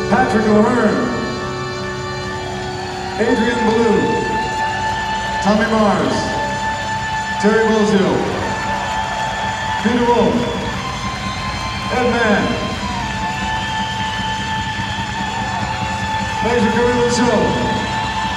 Patrick O'Hearn, Adrian Ballou, Tommy Mars, Terry Bozzio, Peter Wolf, Ed Mann, Major Carrillo Show.